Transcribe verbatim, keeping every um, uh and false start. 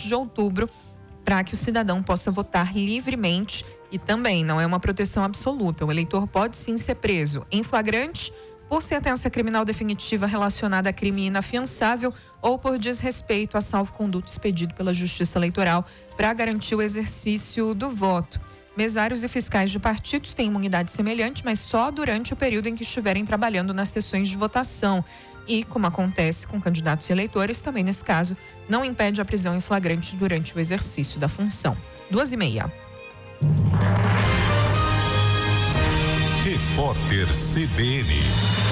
sete de outubro, para que o cidadão possa votar livremente. E também não é uma proteção absoluta. O eleitor pode sim ser preso em flagrante, por sentença criminal definitiva relacionada a crime inafiançável ou por desrespeito a salvo-conduto expedido pela Justiça Eleitoral para garantir o exercício do voto. Mesários e fiscais de partidos têm imunidade semelhante, mas só durante o período em que estiverem trabalhando nas sessões de votação. E, como acontece com candidatos e eleitores, também nesse caso, não impede a prisão em flagrante durante o exercício da função. Duas e meia. Repórter C B N.